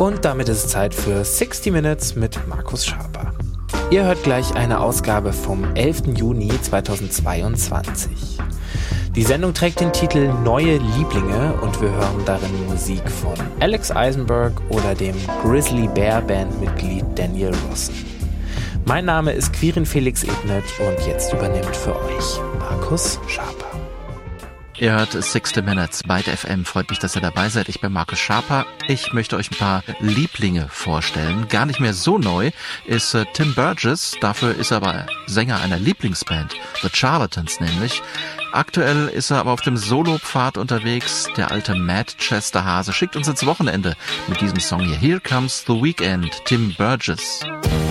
Und damit ist es Zeit für 60 Minutes mit Markus Schaper. Ihr hört gleich eine Ausgabe vom 11. Juni 2022. Die Sendung trägt den Titel Neue Lieblinge und wir hören darin Musik von Alex Eisenberg oder dem Grizzly Bear Bandmitglied Daniel Rossen. Mein Name ist Quirin Felix Ebnet und jetzt übernimmt für euch Markus Schaper. Ihr hört 60 Minutes bei der FM. Freut mich, dass ihr dabei seid. Ich bin Markus Schaper. Ich möchte euch ein paar Lieblinge vorstellen. Gar nicht mehr so neu ist Tim Burgess. Dafür ist er aber Sänger einer Lieblingsband, The Charlatans nämlich. Aktuell ist er aber auf dem Solopfad unterwegs. Der alte Manchester Hase schickt uns ins Wochenende mit diesem Song hier. Here Comes the Weekend, Tim Burgess.